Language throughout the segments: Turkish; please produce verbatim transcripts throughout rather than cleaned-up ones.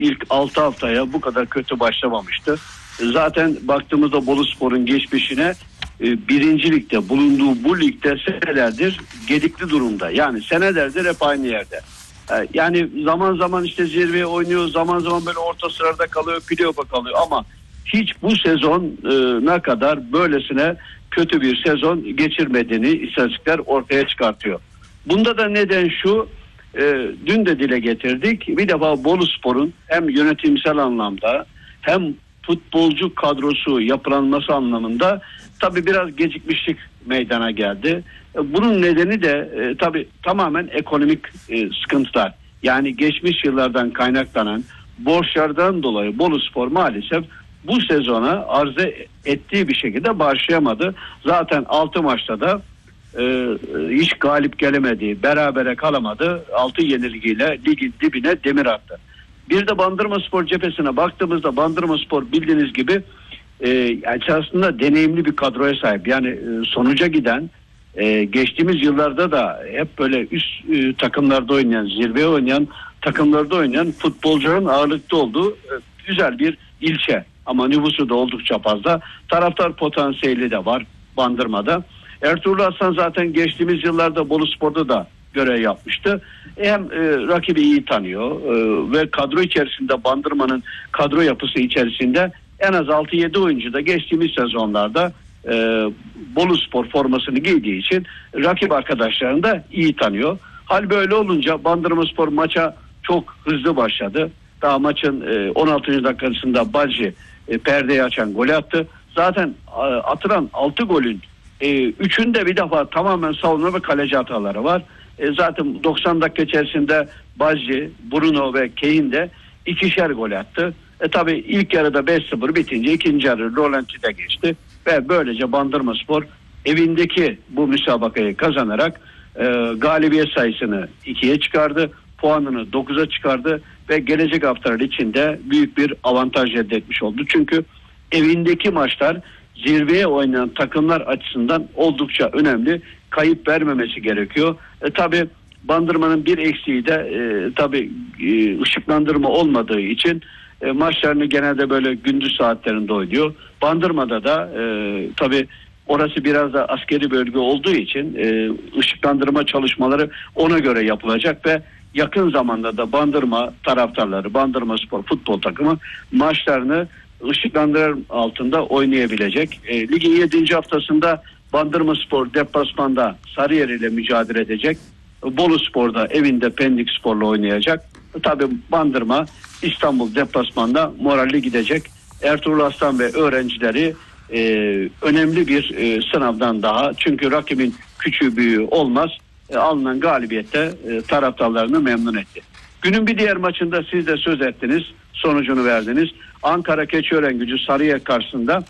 ilk altı haftaya bu kadar kötü başlamamıştı. Zaten baktığımızda Boluspor'un geçmişine e, birincilikte bulunduğu bu ligde senelerdir gedikli durumda. Yani senelerdir hep aynı yerde. E, yani zaman zaman işte zirveye oynuyor, zaman zaman böyle orta sırada kalıyor, playoff'a kalıyor ama hiç bu sezon e, ne kadar böylesine kötü bir sezon geçirmediğini istatistikler ortaya çıkartıyor. Bunda da neden şu, e, dün de dile getirdik. Bir defa Boluspor'un hem yönetimsel anlamda hem futbolcu kadrosu yapılanması anlamında tabii biraz gecikmişlik meydana geldi. E, bunun nedeni de e, tabii tamamen ekonomik e, sıkıntılar. Yani geçmiş yıllardan kaynaklanan borçlardan dolayı Boluspor maalesef bu sezona arzu ettiği bir şekilde başlayamadı. Zaten altı maçta da e, hiç galip gelemedi, berabere kalamadı. altı yenilgiyle ligin dibine demir attı. Bir de Bandırmaspor cephesine baktığımızda Bandırmaspor bildiğiniz gibi e, aslında deneyimli bir kadroya sahip. Yani e, sonuca giden e, geçtiğimiz yıllarda da hep böyle üst e, takımlarda oynayan, zirveye oynayan takımlarda oynayan futbolcuların ağırlıkta olduğu e, güzel bir ilçe. Ama nüfusu da oldukça fazla. Taraftar potansiyeli de var Bandırma'da. Ertuğrul Aslan zaten geçtiğimiz yıllarda Boluspor'da da görev yapmıştı. Hem e, rakibi iyi tanıyor e, ve kadro içerisinde Bandırma'nın kadro yapısı içerisinde en az altı yedi oyuncu da geçtiğimiz sezonlarda e, Boluspor formasını giydiği için rakip arkadaşlarını da iyi tanıyor. Hal böyle olunca Bandırmaspor maça çok hızlı başladı. Daha maçın e, on altıncı dakikasında Balci e, perdeyi açan golü attı. Zaten e, atılan altı golün e, üçünde bir defa tamamen savunma ve kaleci hataları var. E, zaten doksan dakika içerisinde Balci, Bruno ve Kane de ikişer gol attı. E tabi ilk yarıda beş sıfır bitince ikinci yarı Rolanti'de geçti. Ve böylece Bandırmaspor evindeki bu müsabakayı kazanarak e, galibiyet sayısını ikiye çıkardı. Puanını dokuza çıkardı ve gelecek haftalar içinde büyük bir avantaj elde etmiş oldu. Çünkü evindeki maçlar zirveye oynayan takımlar açısından oldukça önemli. Kayıp vermemesi gerekiyor. E, tabii Bandırma'nın bir eksiği de e, tabii e, ışıklandırma olmadığı için e, maçlarını genelde böyle gündüz saatlerinde oynuyor. Bandırma'da da e, tabii orası biraz da askeri bölge olduğu için e, ışıklandırma çalışmaları ona göre yapılacak ve yakın zamanda da Bandırma taraftarları, Bandırmaspor futbol takımı maçlarını ışıklandırma altında oynayabilecek. E, ligin yedinci haftasında Bandırmaspor deplasmanda Sarıyer ile mücadele edecek. Boluspor'da evinde Pendikspor'la oynayacak. Tabii Bandırma İstanbul deplasmanda moralli gidecek. Ertuğrul Aslan ve öğrencileri e, önemli bir e, sınavdan daha. Çünkü rakibin küçüğü büyüğü olmaz. E, alınan galibiyette e, taraftarlarını memnun etti. Günün bir diğer maçında siz de söz ettiniz. Sonucunu verdiniz. Ankara Keçiörengücü Sarıyer karşısında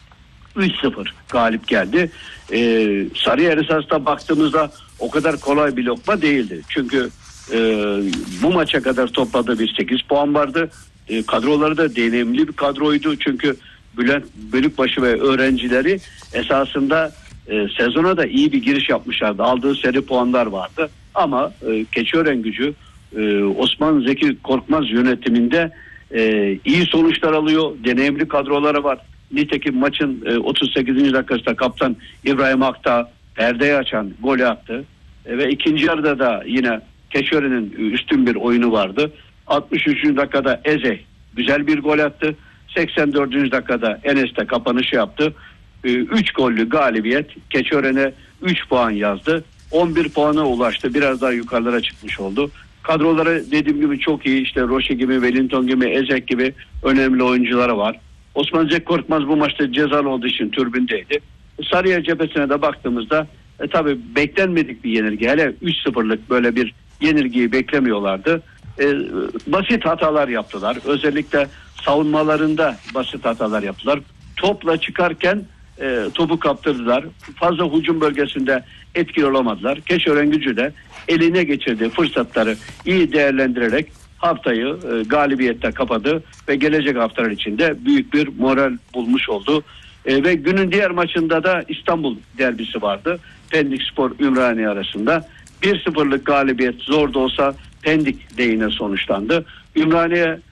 üç sıfır galip geldi. Ee, Sarıyer esasında baktığımızda o kadar kolay bir lokma değildi. Çünkü e, bu maça kadar topladığı bir sekiz puan vardı. E, kadroları da deneyimli bir kadroydu. Çünkü Bülent Bölükbaşı ve öğrencileri esasında e, sezona da iyi bir giriş yapmışlardı. Aldığı seri puanlar vardı. Ama e, Keçiörengücü e, Osman Zeki Korkmaz yönetiminde e, iyi sonuçlar alıyor. Deneyimli kadroları var. Nitekim maçın e, otuz sekizinci dakikasında kaptan İbrahim Aktağ perdeyi açan golü attı. E, ve ikinci yarıda da yine Keçiören'in üstün bir oyunu vardı. altmış üçüncü dakikada Eze güzel bir gol attı. seksen dördüncü dakikada Enes de kapanışı yaptı. üç gollü galibiyet Keçiören'e üç puan yazdı. on bir puana ulaştı. Biraz daha yukarılara çıkmış oldu. Kadroları dediğim gibi çok iyi. İşte Roşe gibi, Wellington gibi, Ezek gibi önemli oyuncuları var. Osman Zeki Korkmaz bu maçta cezalı olduğu için tribündeydi. Sarıyer cephesine de baktığımızda e, tabii beklenmedik bir yenilgi. Hele üç sıfırlık böyle bir yenilgiyi beklemiyorlardı. E, basit hatalar yaptılar. Özellikle savunmalarında basit hatalar yaptılar. Topla çıkarken e, topu kaptırdılar. Fazla hücum bölgesinde etkili olamadılar. Keçiörengücü de eline geçirdiği fırsatları iyi değerlendirerek haftayı e, galibiyette kapadı ve gelecek haftalar içinde büyük bir moral bulmuş oldu. E, ve günün diğer maçında da İstanbul derbisi vardı. Pendikspor Ümraniye arasında bir sıfırlık galibiyet zor da olsa Pendik lehine sonuçlandı. Ümraniye